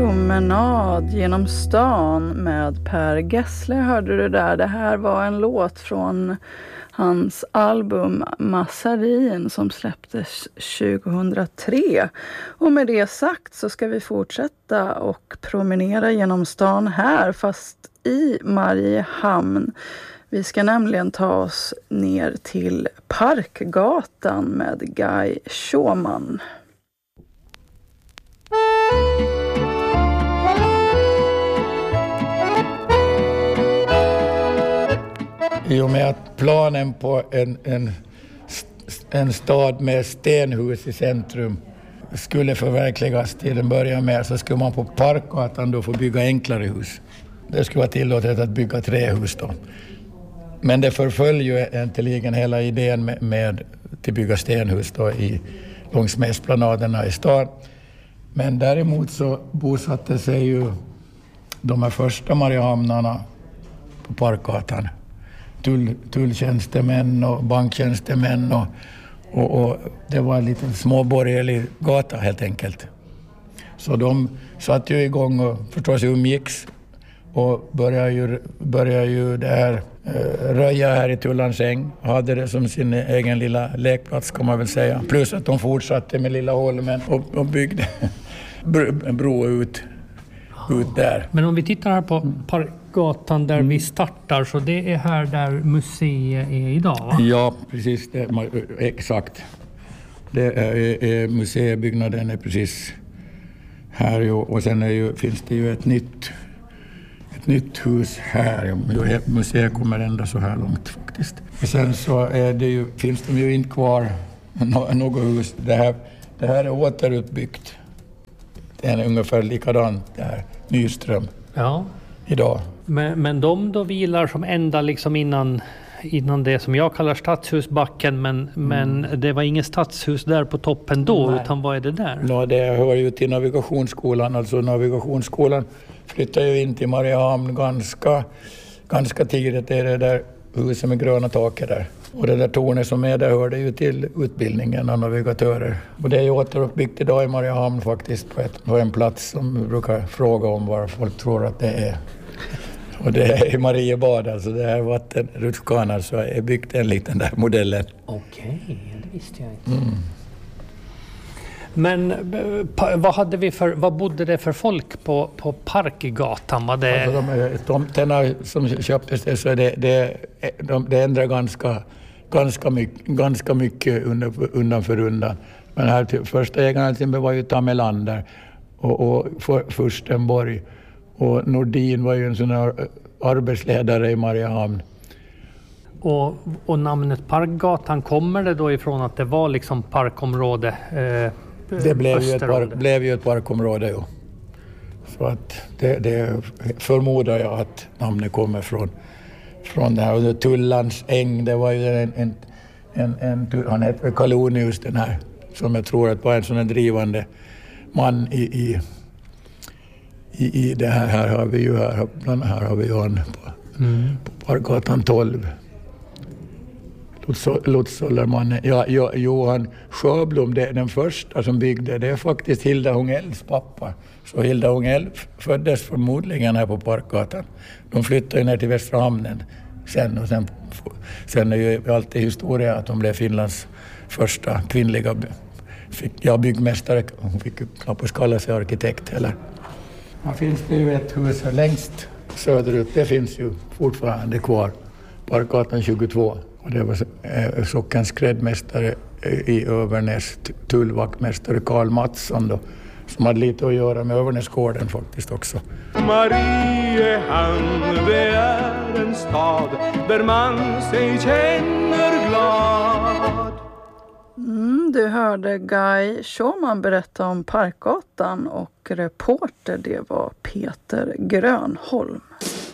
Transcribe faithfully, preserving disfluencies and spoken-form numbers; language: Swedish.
Promenad genom stan med Per Gessle hörde du där. Det här var en låt från hans album Massarin som släpptes tjugohundratre. Och med det sagt så ska vi fortsätta och promenera genom stan här, fast i Mariehamn. Vi ska nämligen ta oss ner till Parkgatan med Guy Schumann. I och med att planen på en, en, en stad med stenhus i centrum skulle förverkligas till en början med, så skulle man på Parkgatan då få bygga enklare hus. Det skulle vara tillåtet att bygga trähus då. Men det förföll ju äntligen hela idén med, med att bygga stenhus då i, längs med esplanaderna i stan. Men däremot så bosatte sig ju de här första Mariehamnarna på Parkgatan. Tull, tulltjänstemän och banktjänstemän och, och, och det var en liten småborgerlig gata helt enkelt. Så de satt ju igång och förstås umgicks och började ju, började ju det här eh, röja här i Tullans äng. Hade det som sin egen lilla lekplats kan man väl säga. Plus att de fortsatte med Lilla Holmen och, och byggde en bro ut, ut där. Men om vi tittar här på Parkgatan där mm. vi startar, så det är här där museet är idag, va? Ja, precis. Det, exakt. Det är, är, museibyggnaden är precis här ju, och sen är ju, finns det ju ett nytt ett nytt hus här. Museet kommer ända så här långt faktiskt. Och sen så är det ju, finns det ju inte kvar något hus. Det här, det här är återuppbyggt. Det är ungefär likadant där, Nyström, ja. Idag. Men, men de då vilar som ända liksom innan, innan det som jag kallar stadshusbacken, men, mm. men det var ingen stadshus där på toppen då. Nej. Utan vad är det där? Ja, det hör ju till navigationsskolan. Alltså navigationsskolan flyttade ju in till Mariehamn ganska, ganska tidigt. Det är det där huset med gröna taket där. Och det där tornet som är där hörde ju till utbildningen av navigatörer. Och det är ju återuppbyggt idag i Mariehamn faktiskt på, ett, på en plats som vi brukar fråga om var folk tror att det är. Och det är i Mariebad, alltså det här vattenrutschkanan, så är byggt en liten där modellen. Okej, det visste jag inte. Mm. Men vad hade vi för, vad bodde det för folk på, på Parkgatan? Var det... Alltså de tomterna som köptes det, så är det, det, de, det ändrar ganska, ganska mycket, ganska mycket undan, undan för undan. Men här till, första ägarna till var ju Tamelander och, och för, Furstenborg. Och Nordin var ju en sån här arbetsledare i Mariehamn. Och, och namnet Parkgatan, kommer det då ifrån att det var liksom parkområde? Eh, det blev ju, ett park, blev ju ett parkområde, jo. Så att det, det förmodar jag att namnet kommer från, från det här. Och Tullans äng, det var ju en, en, en, en han heter Kalonius den här, som jag tror att var en sån här drivande man i, i I, i det här, här har vi ju här, bland här har vi ju han på, mm. på Parkgatan tolv. Lotsollermannen, ja, ja, Johan Sjöblom, det är den första som byggde, det är faktiskt Hilda Hungells pappa. Så Hilda Hungell föddes förmodligen här på Parkgatan. De flyttade ner till Västra hamnen sen, och sen, sen är ju alltid historia att de blev Finlands första kvinnliga fick, ja, byggmästare. Hon fick ju knappast kalla sig arkitekt heller. Här finns det ju ett hus längst söderut, det finns ju fortfarande kvar, Parkgatan tjugotvå. Och det var eh, sockens skräddmästare i Övernäs, tullvaktmästare Karl Mattsson då, som hade lite att göra med Övernäsgården faktiskt också. Mariehamn, det är en stad där man sig känner glad. Mm, du hörde Guy Schumann berätta om Parkgatan, och reporter det var Peter Grönholm.